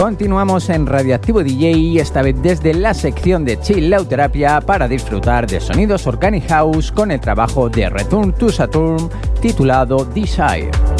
Continuamos en Radioactivo DJ, esta vez desde la sección de Chill Out Terapia para disfrutar de sonidos Organic House con el trabajo de Return to Saturn titulado Desire.